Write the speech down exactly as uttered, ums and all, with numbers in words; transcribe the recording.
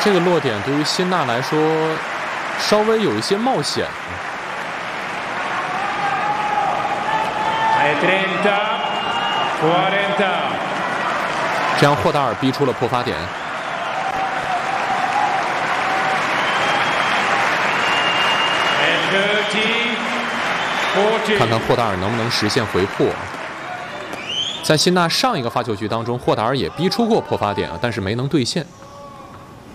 这个落点对于辛纳来说稍微有一些冒险。这样霍达尔逼出了破发点。看看霍达尔能不能实现回破。在辛纳上一个发球局当中，霍达尔也逼出过破发点啊，但是没能兑现。